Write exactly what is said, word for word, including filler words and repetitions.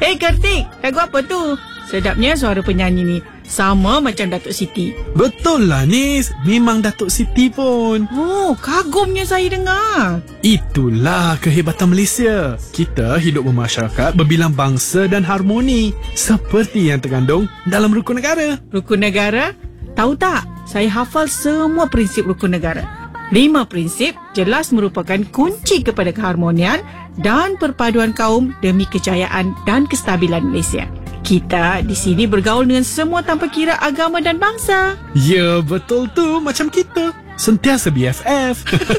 Hey Kartik, lagu apa tu? Sedapnya suara penyanyi ni. Sama macam Datuk Siti. Betul lah Nis, memang Datuk Siti pun. Oh, kagumnya saya dengar. Itulah kehebatan Malaysia. Kita hidup bermasyarakat berbilang bangsa dan harmoni, seperti yang terkandung dalam rukun negara. Rukun negara? Tahu tak? Saya hafal semua prinsip rukun negara. Lima prinsip jelas merupakan kunci kepada keharmonian dan perpaduan kaum demi kejayaan dan kestabilan Malaysia. Kita di sini bergaul dengan semua tanpa kira agama dan bangsa. Ya, betul tu, macam kita. Sentiasa B F F.